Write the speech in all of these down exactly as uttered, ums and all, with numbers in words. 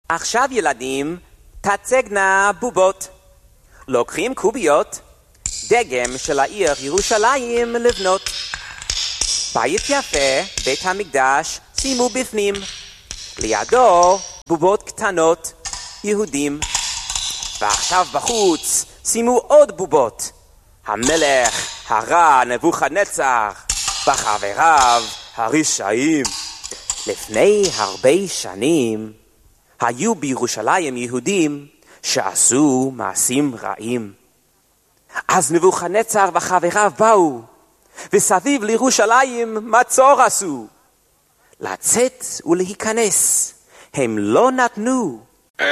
עכשיו ילדים, תצגנה בובות. לוקחים קוביות, דגם של העיר ירושלים לבנות. בית יפה, בית המקדש, שימו בפנים. לידו בובות קטנות, יהודים. ועכשיו בחוץ, שימו עוד בובות. המלך הרע נבוכדנצר, וחבריו הרשעים. לפני הרבה שנים, היו בירושלים יהודים שעשו מעשים רעים. אז נבוכדנצר וחבריו באו, וסביב לירושלים מצור עשו. לצאת ולהיכנס, הם לא נתנו.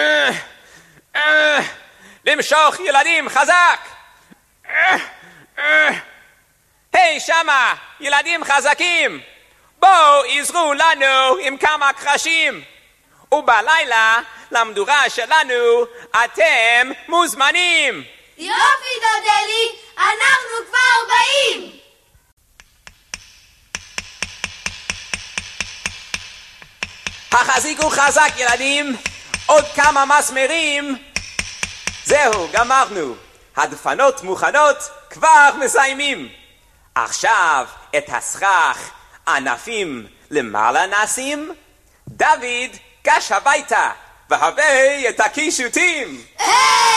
למשוך ילדים חזק! היי שמה, ילדים חזקים! בואו עזרו לנו עם כמה קרשים! ובלילה למדורה שלנו אתם מוזמנים! יופי דודלי, אנחנו כבר באים! החזיקו חזק ילדים, עוד כמה מסמרים. זהו, גמרנו. הדפנות מוכנות, כבר מסיימים. עכשיו את הסכך ענפים למעלה נשים. דוד, גש הביתה, והבא את הקישוטים.